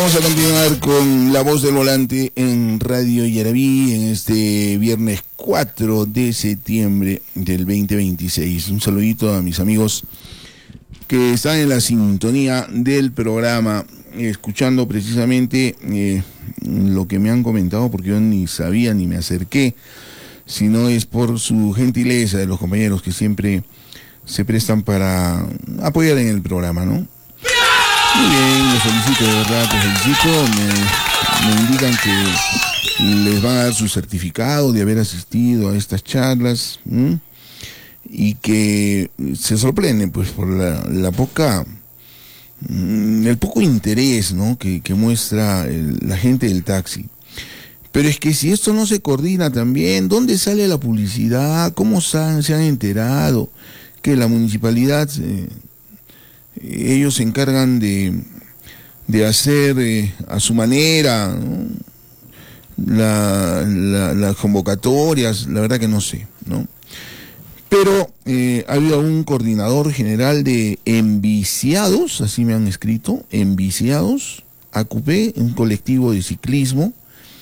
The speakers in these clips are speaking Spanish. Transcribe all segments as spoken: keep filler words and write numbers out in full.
vamos a continuar con La Voz del Volante en Radio Yarabí en este viernes cuatro de septiembre del veinte veintiséis. Un saludito a mis amigos que están en la sintonía del programa, escuchando precisamente eh, lo que me han comentado, porque yo ni sabía ni me acerqué, sino es por su gentileza de los compañeros que siempre se prestan para apoyar en el programa, ¿no? Muy bien, les felicito, de verdad, les felicito. Me, me indican que les van a dar su certificado de haber asistido a estas charlas, ¿m? Y que se sorprenden pues por la, la poca, el poco interés, ¿no? que, que muestra el, la gente del taxi. Pero es que si esto no se coordina también, ¿dónde sale la publicidad? ¿Cómo se han, se han enterado que la municipalidad... Eh, ellos se encargan de, de hacer eh, a su manera, ¿no? la, la, las convocatorias? La verdad que no sé, ¿no? Pero eh, ha habido un coordinador general de enviciados, así me han escrito, enviciados, A Q P, un colectivo de ciclismo.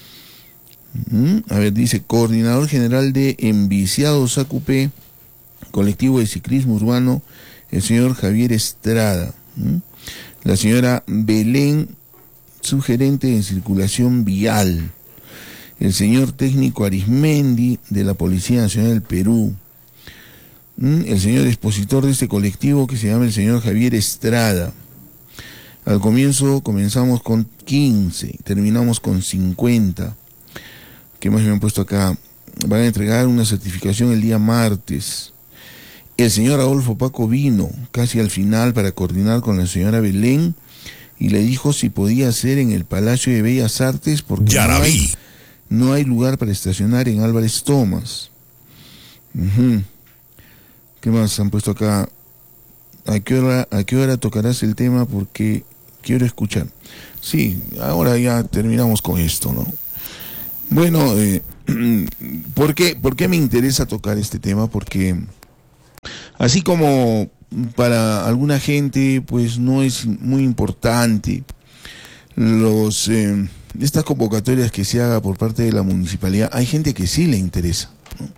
¿Mm? A ver, dice, coordinador general de enviciados A Q P, colectivo de ciclismo urbano, el señor Javier Estrada, ¿Mm? la señora Belén, subgerente en circulación vial, el señor técnico Arismendi de la Policía Nacional del Perú, ¿Mm? el señor expositor de este colectivo que se llama el señor Javier Estrada. Al comienzo comenzamos con quince, terminamos con cincuenta. ¿Qué más me han puesto acá? Van a entregar una certificación el día martes. El señor Adolfo Paco vino casi al final para coordinar con la señora Belén y le dijo si podía hacer en el Palacio de Bellas Artes porque no hay, no hay lugar para estacionar en Álvarez Thomas. Uh-huh. ¿Qué más han puesto acá? ¿A qué hora, a qué hora tocarás el tema? Porque quiero escuchar. Sí, ahora ya terminamos con esto, ¿no? Bueno, eh, ¿por qué, ¿por qué me interesa tocar este tema? Porque... así como para alguna gente pues no es muy importante los eh, estas convocatorias que se haga por parte de la municipalidad, hay gente que sí le interesa, ¿no?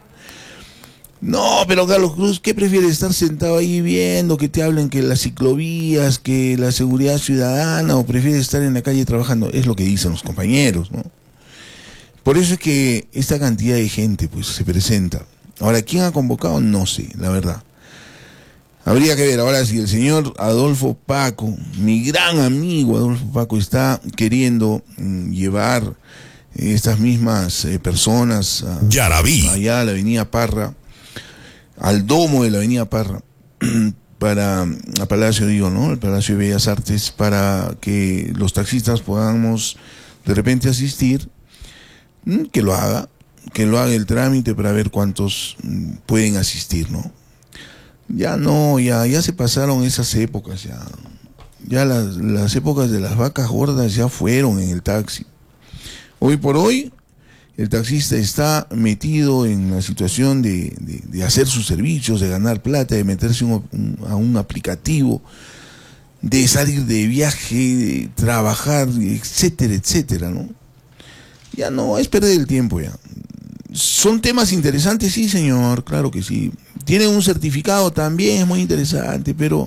No, pero Carlos Cruz, ¿qué prefieres? ¿Estar sentado ahí viendo que te hablen que las ciclovías, que la seguridad ciudadana, o prefieres estar en la calle trabajando? Es lo que dicen los compañeros, ¿no? Por eso es que esta cantidad de gente pues se presenta. Ahora, ¿quién ha convocado? No sé, la verdad. Habría que ver ahora si el señor Adolfo Paco, mi gran amigo Adolfo Paco, está queriendo mm, llevar estas mismas eh, personas a, Yarabí. allá a la avenida Parra, al domo de la avenida Parra, para, a Palacio, digo, ¿no? El Palacio de Bellas Artes, para que los taxistas podamos de repente asistir, mm, que lo haga, que lo haga el trámite para ver cuántos mm, pueden asistir, ¿no? Ya no, ya, ya se pasaron esas épocas, ya, ya las, las épocas de las vacas gordas ya fueron en el taxi. Hoy por hoy, el taxista está metido en la situación de, de, de hacer sus servicios, de ganar plata, de meterse un, un, a un aplicativo, de salir de viaje, de trabajar, etcétera, etcétera, ¿no? Ya no, es perder el tiempo ya. ¿Son temas interesantes? Sí, señor, claro que sí. Tienen un certificado también, es muy interesante, pero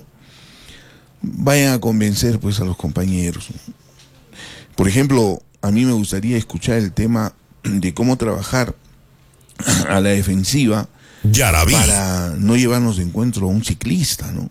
vayan a convencer pues a los compañeros. Por ejemplo, a mí me gustaría escuchar el tema de cómo trabajar a la defensiva Yarabí, para no llevarnos de encuentro a un ciclista, ¿no?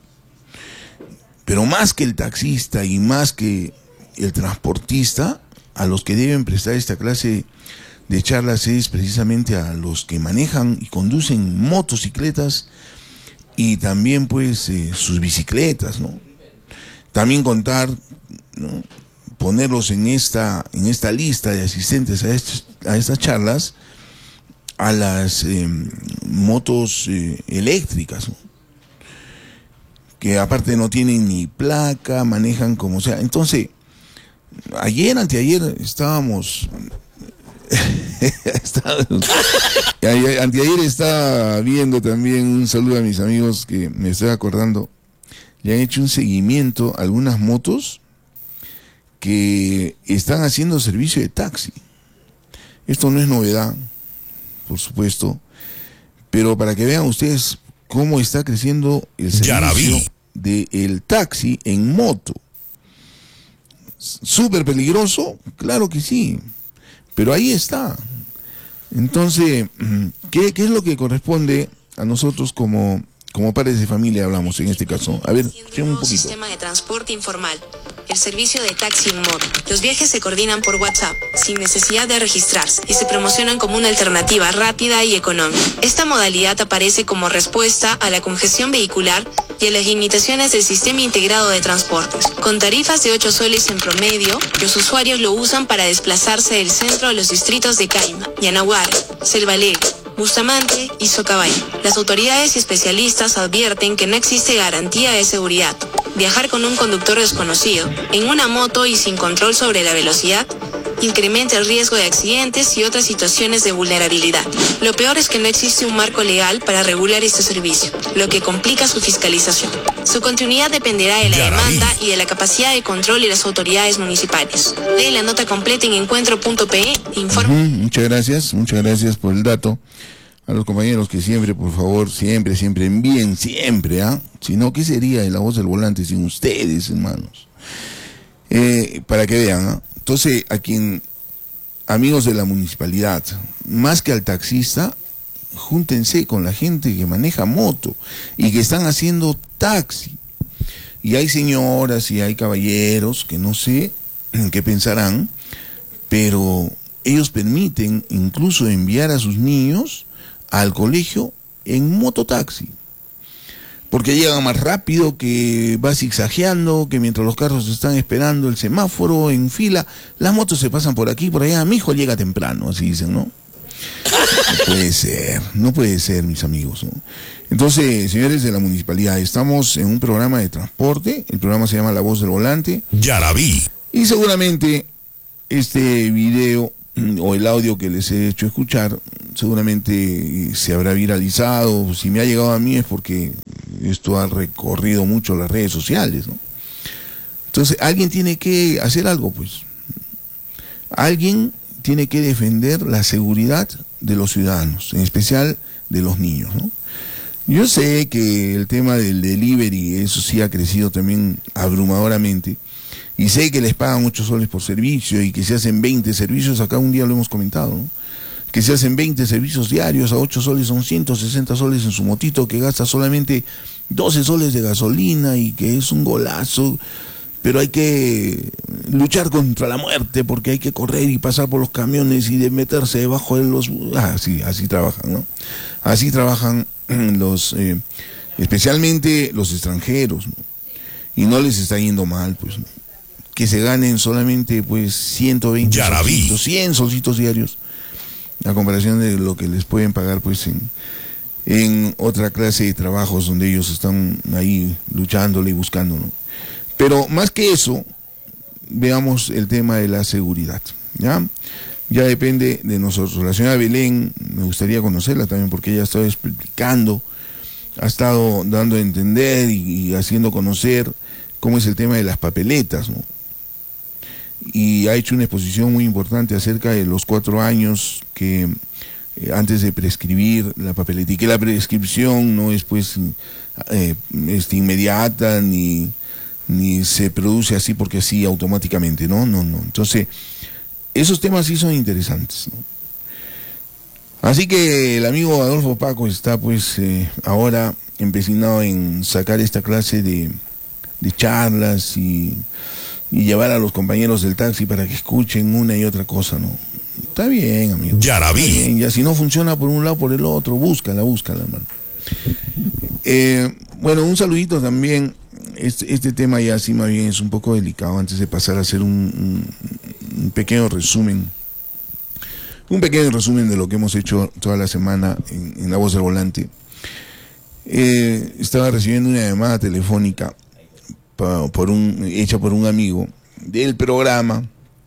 Pero más que el taxista y más que el transportista, a los que deben prestar esta clase de charlas es precisamente a los que manejan y conducen motocicletas y también pues eh, sus bicicletas, ¿no? También contar, ¿no? Ponerlos en esta en esta lista de asistentes a, estos, a estas charlas a las eh, motos eh, eléctricas, ¿no? Que aparte no tienen ni placa, manejan como sea. Entonces, ayer, anteayer estábamos... Anteayer estaba viendo también, un saludo a mis amigos que me estoy acordando, le han hecho un seguimiento a algunas motos que están haciendo servicio de taxi. Esto no es novedad, por supuesto, pero para que vean ustedes cómo está creciendo el servicio del taxi en moto. ¿Súper peligroso? Claro que sí, pero ahí está. Entonces, ¿qué, qué es lo que corresponde a nosotros como, como padres de familia, hablamos en este caso? A ver, un poquito. Sistema de transporte informal. El servicio de taxi en moto. Los viajes se coordinan por WhatsApp, sin necesidad de registrarse, y se promocionan como una alternativa rápida y económica. Esta modalidad aparece como respuesta a la congestión vehicular y a las limitaciones del sistema integrado de transportes. Con tarifas de ocho soles en promedio, los usuarios lo usan para desplazarse del centro a los distritos de Caima, Yanaguara, Selva Alegre, Bustamante y Socabaya. Las autoridades y especialistas advierten que no existe garantía de seguridad. Viajar con un conductor desconocido, en una moto y sin control sobre la velocidad, incrementa el riesgo de accidentes y otras situaciones de vulnerabilidad. Lo peor es que no existe un marco legal para regular este servicio, lo que complica su fiscalización. Su continuidad dependerá de la demanda y de la capacidad de control de las autoridades municipales. Lee la nota completa en encuentro punto pe, informe. Uh-huh, muchas gracias, muchas gracias por el dato. A los compañeros que siempre, por favor, siempre, siempre envíen, siempre, ¿ah? ¿eh? Si no, ¿qué sería de La Voz del Volante sin ustedes, hermanos? Eh, para que vean, ¿ah? ¿eh? Entonces, a quien, amigos de la municipalidad, más que al taxista, júntense con la gente que maneja moto y que están haciendo taxi. Y hay señoras y hay caballeros que no sé qué pensarán, pero ellos permiten incluso enviar a sus niños al colegio en mototaxi, porque llegan más rápido, que va zigzagueando, que mientras los carros están esperando el semáforo en fila, las motos se pasan por aquí, por allá. Mi hijo llega temprano, así dicen, ¿no? No puede ser, no puede ser, mis amigos, ¿no? Entonces, señores de la municipalidad, estamos en un programa de transporte, el programa se llama La Voz del Volante. Ya la vi. Y seguramente este video o el audio que les he hecho escuchar seguramente se habrá viralizado. Si me ha llegado a mí es porque esto ha recorrido mucho las redes sociales, ¿no? Entonces alguien tiene que hacer algo, pues. Alguien tiene que defender la seguridad de los ciudadanos, en especial de los niños, ¿no? Yo sé que el tema del delivery, eso sí ha crecido también abrumadoramente. Y sé que les pagan ocho soles por servicio y que se hacen veinte servicios, acá un día lo hemos comentado, ¿no? Que se hacen veinte servicios diarios, a ocho soles son ciento sesenta soles en su motito, que gasta solamente doce soles de gasolina y que es un golazo, pero hay que luchar contra la muerte porque hay que correr y pasar por los camiones y de meterse debajo de los... Ah, sí, así trabajan, ¿no? Así trabajan los, eh, especialmente los extranjeros, ¿no? Y no les está yendo mal, pues, ¿no? Que se ganen solamente pues ciento veinte solcitos, cien solcitos diarios, a comparación de lo que les pueden pagar pues en, en otra clase de trabajos donde ellos están ahí luchándole y buscando, ¿no? Pero más que eso, veamos el tema de la seguridad, ¿ya? Ya depende de nosotros. La señora Belén, me gustaría conocerla también porque ella ha estado explicando, ha estado dando a entender y, y haciendo conocer cómo es el tema de las papeletas, ¿no? Y ha hecho una exposición muy importante acerca de los cuatro años que eh, antes de prescribir la papeleta, y que la prescripción no es pues eh, este, inmediata ni, ni se produce así porque así automáticamente, no, no, no. Entonces, esos temas sí son interesantes, ¿no? Así que el amigo Adolfo Paco está pues eh, ahora empecinado en sacar esta clase de, de charlas y... y llevar a los compañeros del taxi para que escuchen una y otra cosa, ¿no? Está bien, amigo. Ya la vi. Bien. Ya si no funciona por un lado, por el otro, búscala, búscala, hermano. Eh, bueno, un saludito también. Este, este tema ya sí más bien es un poco delicado, antes de pasar a hacer un, un, un pequeño resumen. Un pequeño resumen de lo que hemos hecho toda la semana en, en La Voz del Volante. Eh, estaba recibiendo una llamada telefónica por un, hecha por un amigo del programa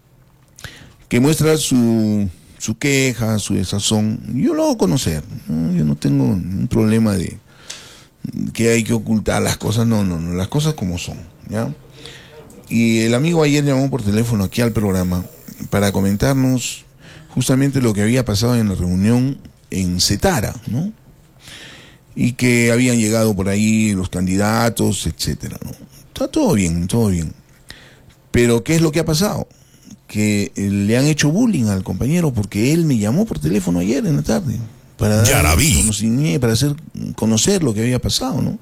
que muestra su, su queja, su desazón. Yo lo hago conocer, ¿no? Yo no tengo un problema de que hay que ocultar las cosas, no, no, no, las cosas como son, ¿ya? Y el amigo ayer llamó por teléfono aquí al programa para comentarnos justamente lo que había pasado en la reunión en Setara, ¿no? Y que habían llegado por ahí los candidatos, etcétera, ¿no? Está todo bien, todo bien. Pero ¿qué es lo que ha pasado? Que eh, le han hecho bullying al compañero porque él me llamó por teléfono ayer en la tarde para dar conocimiento, para hacer conocer lo que había pasado, ¿no?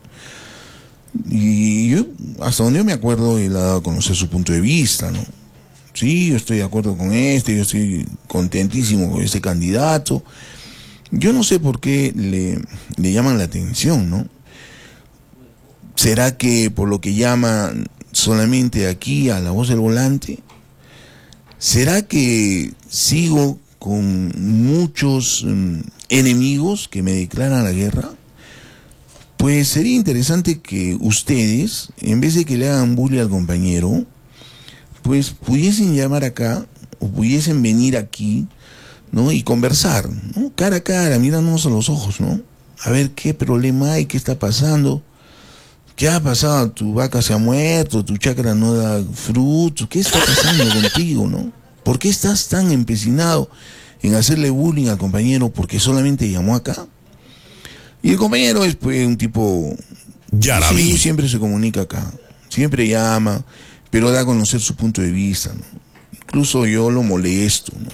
Y yo, hasta donde yo me acuerdo, él ha dado a conocer su punto de vista, ¿no? Sí, yo estoy de acuerdo con este, yo estoy contentísimo con este candidato. Yo no sé por qué le, le llaman la atención, ¿no? ¿Será que por lo que llaman solamente aquí a La Voz del Volante? ¿Será que sigo con muchos um, enemigos que me declaran la guerra? Pues sería interesante que ustedes, en vez de que le hagan bullying al compañero, pues pudiesen llamar acá, o pudiesen venir aquí, ¿no? Y conversar, ¿no? Cara a cara, mirándonos a los ojos, ¿no? A ver qué problema hay, qué está pasando, qué ha pasado, tu vaca se ha muerto, tu chacra no da frutos, qué está pasando contigo, ¿no? ¿Por qué estás tan empecinado en hacerle bullying al compañero porque solamente llamó acá? Y el compañero es pues un tipo, ya la sí, vi. siempre se comunica acá, siempre llama, pero da a conocer su punto de vista, ¿no? Incluso yo lo molesto, ¿no?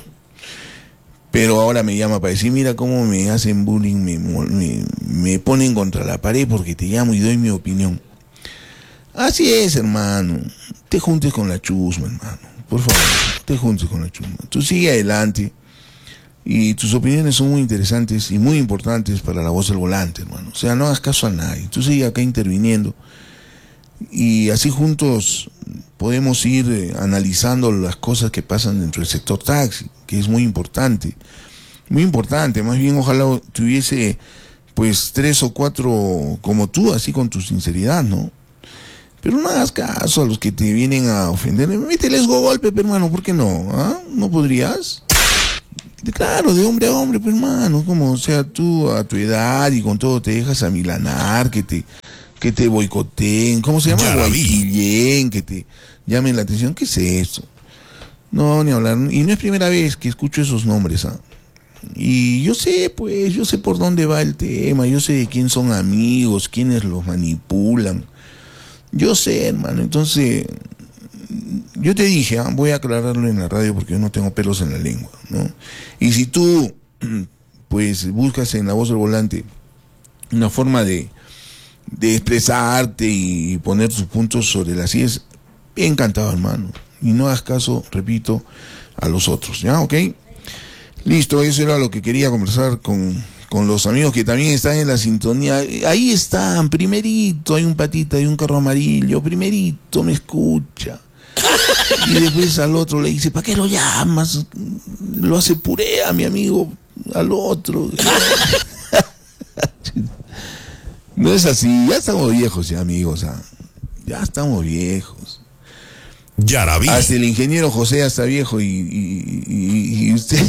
Pero ahora me llama para decir, mira cómo me hacen bullying, me, me, me ponen contra la pared porque te llamo y doy mi opinión. Así es, hermano, te juntes con la chusma, hermano, por favor, te juntes con la chusma. Tú sigue adelante. Y tus opiniones son muy interesantes y muy importantes para La Voz del Volante, hermano. O sea, no hagas caso a nadie. Tú sigue acá interviniendo. Y así juntos podemos ir eh, analizando las cosas que pasan dentro del sector taxi, que es muy importante. Muy importante. Más bien, ojalá tuviese, pues, tres o cuatro como tú, así con tu sinceridad, ¿no? Pero no hagas caso a los que te vienen a ofender. Mételes golpe, hermano, ¿por qué no? ¿Ah? ¿No podrías? Claro, de hombre a hombre, pues hermano, como, o sea, tú a tu edad y con todo te dejas amilanar, que te, que te boicoteen, ¿cómo se llama? Guayquillén, que te llamen la atención, ¿qué es eso? No, ni hablar, y no es primera vez que escucho esos nombres, ¿ah? Y yo sé, pues, yo sé por dónde va el tema, yo sé de quién son amigos, quiénes los manipulan, yo sé, hermano, entonces... Yo te dije, ¿eh? Voy a aclararlo en la radio porque yo no tengo pelos en la lengua, ¿no? Y si tú, pues, buscas en La Voz del Volante una forma de, de expresarte y poner tus puntos sobre las sillas, encantado, hermano. Y no hagas caso, repito, a los otros, ¿ya? ¿Ok? Listo, eso era lo que quería conversar con, con los amigos que también están en la sintonía. Ahí están, primerito, hay un patita, hay un carro amarillo, primerito me escucha. Y después al otro le dice, ¿para qué lo llamas? Lo hace purea, mi amigo, al otro. No es así, ya estamos viejos ya, amigos, ¿ah? Ya estamos viejos. Ya la vi. Hasta el ingeniero José ya está viejo y, y, y, y usted...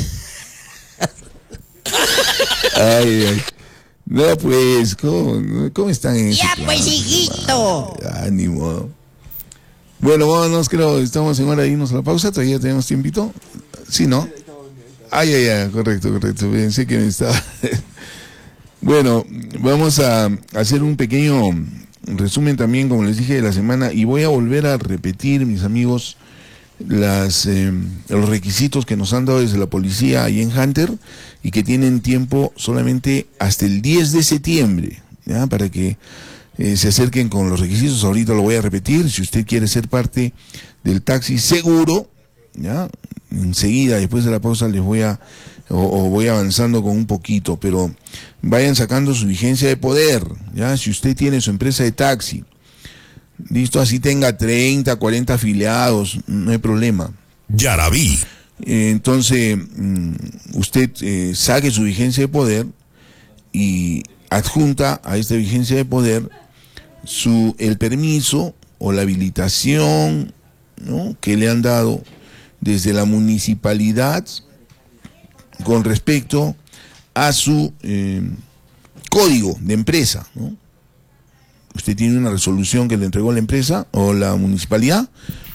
Ay, ay. No, pues, ¿cómo, cómo están en Ya, ese pues, plan? hijito. Ánimo. Bueno, vámonos, creo, estamos en hora de irnos a la pausa, todavía tenemos tiempito. Sí, ¿no? Ay, ay, ay, correcto, correcto. Pensé que me estaba... Bueno, vamos a hacer un pequeño resumen también, como les dije, de la semana, y voy a volver a repetir, mis amigos, las eh, los requisitos que nos han dado desde la policía ahí en Hunter y que tienen tiempo solamente hasta el diez de septiembre, ¿ya? Para que eh, se acerquen con los requisitos. Ahorita lo voy a repetir. Si usted quiere ser parte del taxi seguro, ¿ya? Enseguida, después de la pausa, les voy a o, o voy avanzando con un poquito, pero vayan sacando su vigencia de poder, ¿ya? Si usted tiene su empresa de taxi, listo, así tenga treinta, cuarenta afiliados, no hay problema. Ya la vi. Eh, entonces, usted eh, saque su vigencia de poder y adjunta a esta vigencia de poder su el permiso o la habilitación, ¿no?, que le han dado desde la municipalidad con respecto a su eh, código de empresa, ¿no? Usted tiene una resolución que le entregó la empresa o la municipalidad,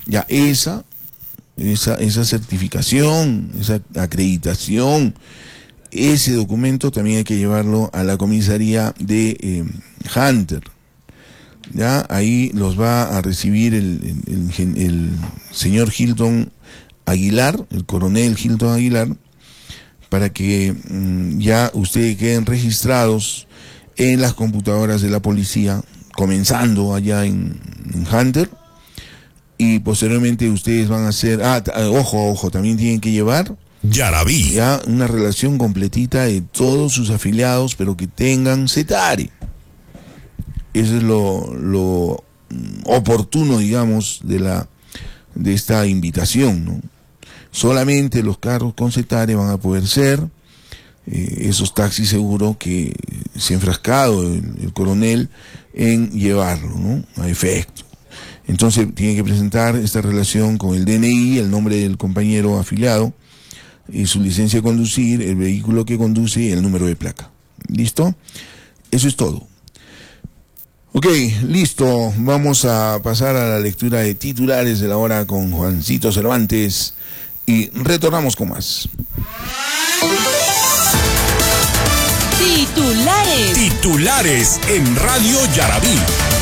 Ya esa, esa, esa certificación, esa acreditación, ese documento también hay que llevarlo a la comisaría de eh, Hunter. Ya ahí los va a recibir el, el, el, el señor Hilton Aguilar, el coronel Hilton Aguilar, para que mmm, ya ustedes queden registrados en las computadoras de la policía, comenzando allá en, en Hunter, y posteriormente ustedes van a hacer, ah, ojo, ojo, también tienen que llevar Yaraví. Ya una relación completita de todos sus afiliados, pero que tengan CETARE. Eso es lo, lo oportuno, digamos, de la de esta invitación, ¿no? Solamente los carros con CETARE van a poder ser eh, esos taxis seguros que se ha enfrascado el, el coronel en llevarlo, ¿no? A efecto. Entonces tiene que presentar esta relación con el D N I, el nombre del compañero afiliado, y su licencia de conducir, el vehículo que conduce y el número de placa. ¿Listo? Eso es todo. Ok, listo. Vamos a pasar a la lectura de titulares de la hora con Juancito Cervantes y retornamos con más. Titulares. Titulares en Radio Yaraví.